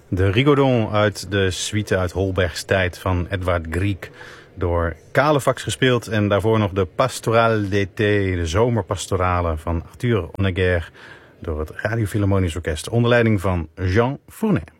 De Rigodon uit de suite uit Holbergs tijd van Edvard Grieg. Door Kalefax gespeeld en daarvoor nog de Pastorale d'été, de zomerpastorale van Arthur Honegger. Door het Radio Philharmonisch Orkest onder leiding van Jean Fournet.